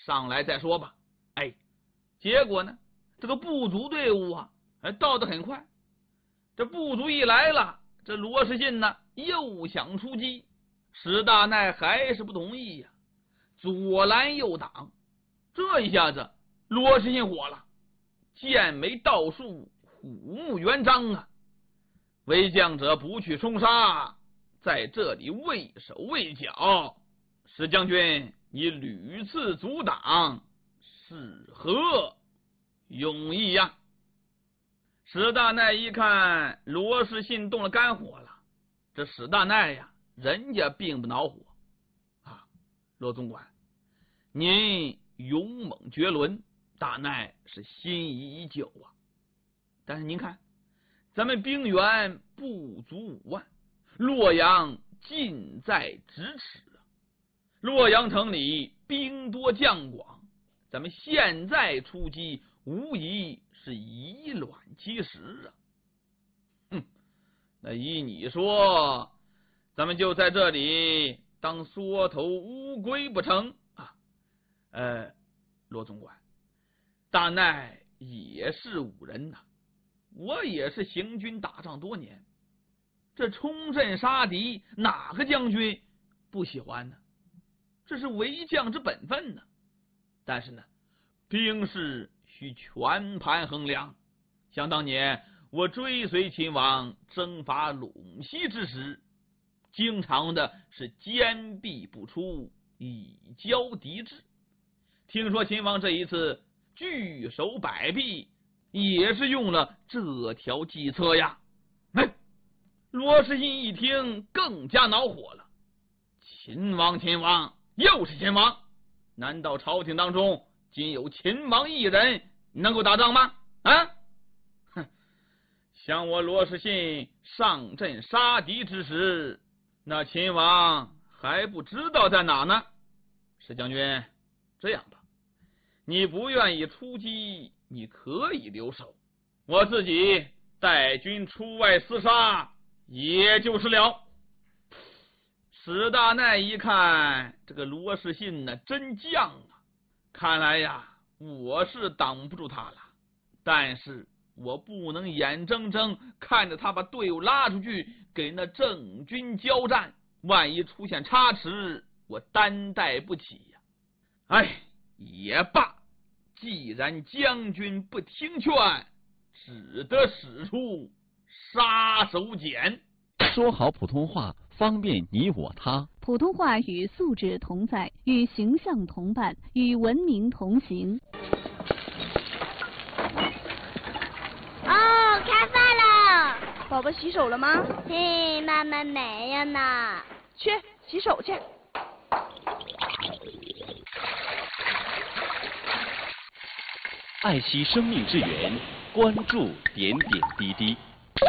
上来再说吧。哎，结果呢，这个部族队伍啊，到得很快。这部族一来了，这罗士信呢又想出击，史大奈还是不同意呀，左拦右挡。这一下子，罗士信火了，剑眉倒竖，虎目圆张啊！为将者不去冲杀，在这里畏手畏脚，史将军你屡次阻挡，是何用意呀？史大奈一看罗士信动了肝火了，这史大奈呀，人家并不恼火啊。罗总管，您勇猛绝伦，大奈是心仪已久啊。但是您看，咱们兵员不足5万，洛阳近在咫尺啊。洛阳城里兵多将广，咱们现在出击，无疑是以卵击石啊！那依你说，咱们就在这里当缩头乌龟不成啊？罗总管，大奈也是武人呐，我也是行军打仗多年，这冲阵杀敌，哪个将军不喜欢呢？这是为将之本分呢。但是呢，兵事需全盘衡量。想当年我追随秦王征伐陇西之时，经常的是坚壁不出，以交敌之。听说秦王这一次据守百壁，也是用了这条计策呀。罗士信一听更加恼火了。秦王又是秦王，难道朝廷当中仅有秦王一人能够打仗吗？像我罗士信上阵杀敌之时，那秦王还不知道在哪呢。史将军，这样吧，你不愿意出击，你可以留守，我自己带军出外厮杀，也就是了。史大奈一看这个罗士信呢，真犟啊！看来呀，我是挡不住他了，但是我不能眼睁睁看着他把队伍拉出去给那郑军交战，万一出现差池，我担待不起呀。也罢，既然将军不听劝，只得使出杀手锏。 说好普通话，方便你我他。 普通话与素质同在，与形象同伴，与文明同行。 哦，开饭了！ 宝宝洗手了吗？ 嘿，妈妈没有呢。 去洗手去。 爱惜生命之源，关注点点滴滴。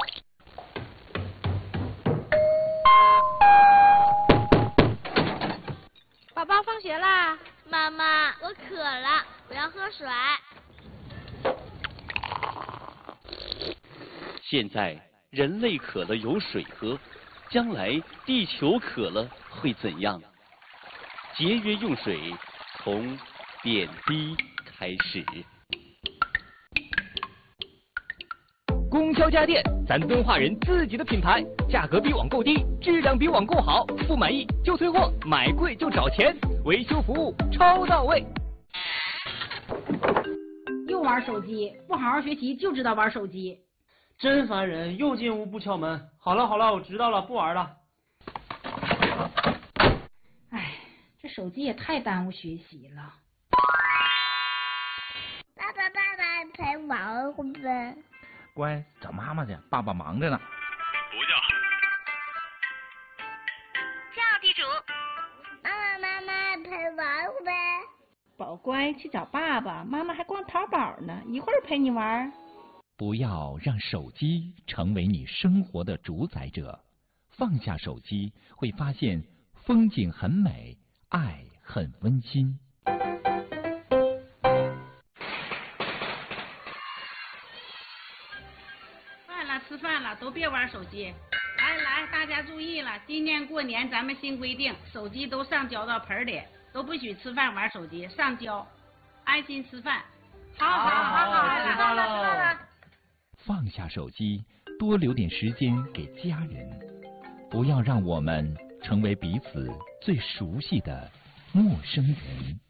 宝宝放学啦！ 妈妈，我渴了，我要喝水。 现在人类渴了有水喝，将来地球渴了会怎样？节约用水，从点滴开始。 供销家电，咱敦化人自己的品牌，价格比网购低，质量比网购好，不满意就退货，买贵就找钱，维修服务超到位。 又玩手机，不好好学习就知道玩手机， 真烦人！又进屋不敲门。好了，我知道了，不玩了。 这手机也太耽误学习了。 爸爸陪玩会呗。 乖，找妈妈去，爸爸忙着呢。 不叫。 叫地主。妈妈陪玩会呗。 宝乖，去找爸爸，妈妈还逛淘宝呢，一会儿陪你玩。 不要让手机成为你生活的主宰者，放下手机，会发现风景很美，爱很温馨。 吃饭了，都别玩手机。来，大家注意了，今年过年咱们新规定，手机都上交到盆里， 都不许吃饭玩手机，上交，安心吃饭。 好， 知道了。 放下手机，多留点时间给家人，不要让我们成为彼此最熟悉的陌生人。